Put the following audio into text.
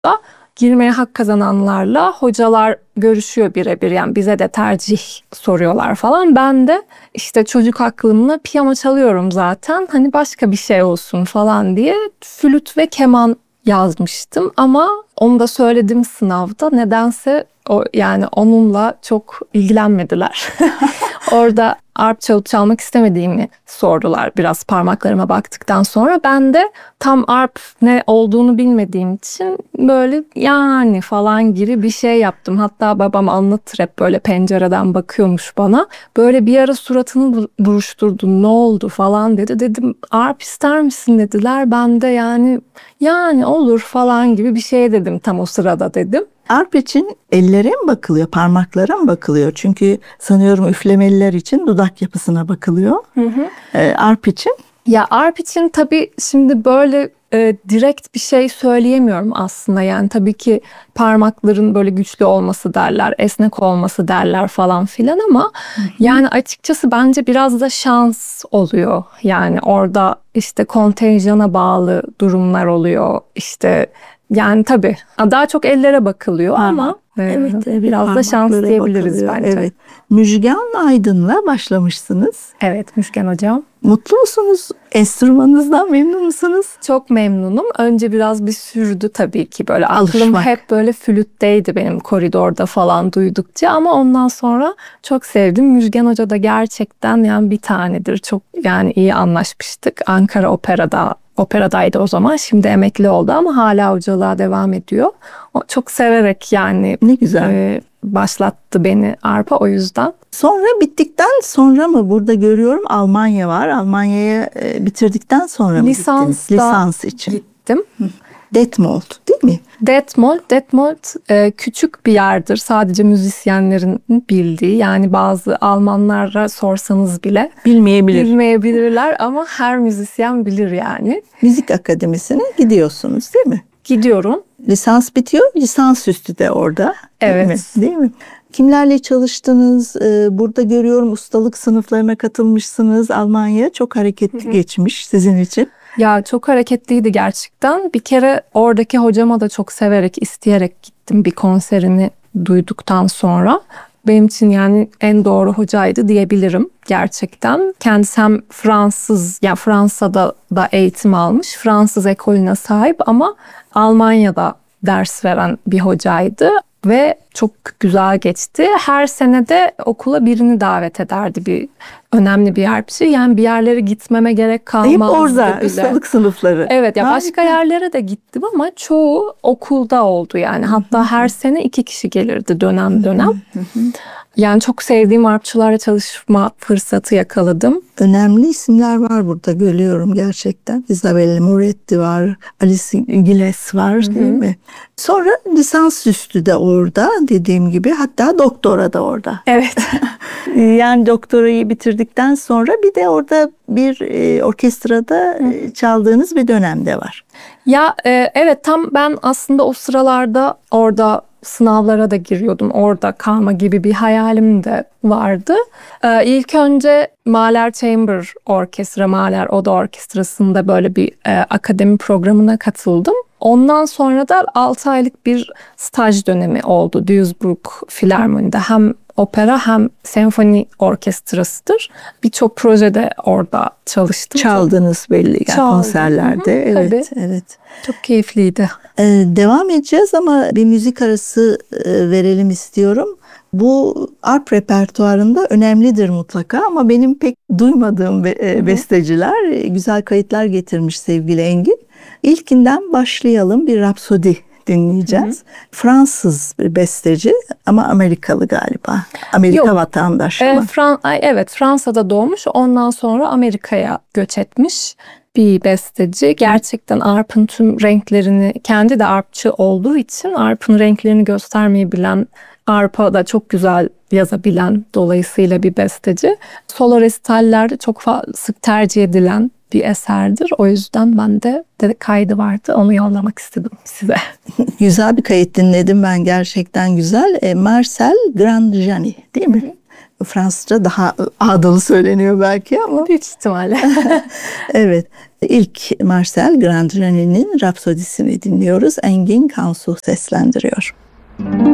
girmeye hak kazananlarla hocalar görüşüyor birebir, yani bize de tercih soruyorlar falan. Ben de işte çocuk aklımla piyano çalıyorum zaten, hani başka bir şey olsun falan diye flüt ve keman yazmıştım ama onu da söyledim sınavda, nedense yani onunla çok ilgilenmediler. Orada arp çalmak istemediğimi sordular biraz parmaklarıma baktıktan sonra. Ben de tam arp ne olduğunu bilmediğim için böyle yani falan gibi bir şey yaptım. Hatta babam anlatır, hep böyle pencereden bakıyormuş bana. Böyle bir ara suratını buruşturdu, ne oldu falan dedi. Dedim arp ister misin dediler. Ben de yani olur falan gibi bir şey dedim tam o sırada dedim. Arp için ellere mi bakılıyor, parmaklara mı bakılıyor? Çünkü sanıyorum üflemeliler için dudak yapısına bakılıyor. Arp için? Ya arp için tabii şimdi böyle direkt bir şey söyleyemiyorum aslında. Yani tabii ki parmakların böyle güçlü olması derler, esnek olması derler falan filan ama yani açıkçası bence biraz da şans oluyor. Yani orada işte kontenjana bağlı durumlar oluyor. İşte yani tabii daha çok ellere bakılıyor ama Evet, biraz da şans parmaklara diyebiliriz bakılıyor, bence. Evet. Müjgan Aydın'la başlamışsınız. Evet Müjgan hocam. Mutlu musunuz? Enstrümanınızdan memnun musunuz? Çok memnunum. Önce biraz bir sürdü tabii ki, böyle aklım Alışmak. hep böyle flütteydi benim, koridorda falan duydukça, ama ondan sonra çok sevdim. Müjgan Hoca da gerçekten yani bir tanedir. Çok yani iyi anlaşmıştık. Ankara Opera'daydı o zaman. Şimdi emekli oldu ama hala hocalığa devam ediyor. O çok severek yani Ne güzel. başlattı beni arpa, o yüzden. Sonra bittikten sonra mı, burada görüyorum Almanya var. Almanya'ya bitirdikten sonra mı gittiniz? Lisans için. Gittim. Detmold değil mi? Detmold küçük bir yerdir. Sadece müzisyenlerin bildiği. Yani bazı Almanlara sorsanız bile bilmeyebilirler ama her müzisyen bilir yani. Müzik akademisine gidiyorsunuz değil mi? Gidiyorum. Lisans bitiyor, lisansüstü de orada. Evet. Değil mi? Kimlerle çalıştınız? Burada görüyorum ustalık sınıflarına katılmışsınız. Almanya çok hareketli geçmiş sizin için. Ya çok hareketliydi gerçekten. Bir kere oradaki hocama da çok severek, isteyerek gittim bir konserini duyduktan sonra. Benim için yani en doğru hocaydı diyebilirim gerçekten. Kendisi hem Fransız, yani Fransa'da da eğitim almış, Fransız ekolüne sahip ama Almanya'da ders veren bir hocaydı. Ve çok güzel geçti. Her sene de okula birini davet ederdi, önemli bir arpçı. Yani bir yerlere gitmeme gerek kalmazdı Hep orada bile. ustalık sınıfları. Evet ya, başka yerlere de gittim ama çoğu okulda oldu yani. Hatta her sene 2 kişi gelirdi dönem. Yani çok sevdiğim arpçılarla çalışma fırsatı yakaladım. Önemli isimler var burada, görüyorum gerçekten. Isabelle Moretti var, Alice Gilles var değil mi? Sonra lisansüstü de orada dediğim gibi, hatta doktora da orada. Evet. Yani doktorayı bitirdikten sonra bir de orada bir orkestrada çaldığınız bir dönemde var. Ya evet, tam ben aslında o sıralarda orada sınavlara da giriyordum. Orada kalma gibi bir hayalim de vardı. İlk önce Mahler Chamber Orkestra, Mahler Oda Orkestrası'nda böyle bir akademi programına katıldım. Ondan sonra da 6 aylık bir staj dönemi oldu Duisburg Filarmoni'de. Hem opera hem senfoni orkestrasıdır. Birçok projede orada çalıştım. Çaldınız belli yani konserlerde. Evet, tabii. evet. Çok keyifliydi. Devam edeceğiz ama bir müzik arası verelim istiyorum. Bu arp repertuarında önemlidir mutlaka ama benim pek duymadığım besteciler, güzel kayıtlar getirmiş sevgili Engin. İlkinden başlayalım, bir rapsodi dinleyeceğiz. Fransız bir besteci ama Amerikalı galiba. Amerika vatandaşı mı? Evet, Fransa'da doğmuş, ondan sonra Amerika'ya göç etmiş bir besteci. Gerçekten arp'ın tüm renklerini, kendi de arpçı olduğu için arp'ın renklerini göstermeyi bilen, arpa da çok güzel yazabilen dolayısıyla bir besteci. Solo resitallerde çok sık tercih edilen bir eserdir. O yüzden ben de kaydı vardı. Onu yollamak istedim size. Güzel bir kayıt dinledim ben, gerçekten güzel. Marcel Grandjani değil mi? Fransızca daha ağdalı söyleniyor belki ama. Büyük ihtimalle. Evet. İlk Marcel Grandine'nin Rapsodisini dinliyoruz. Engin Kansu seslendiriyor.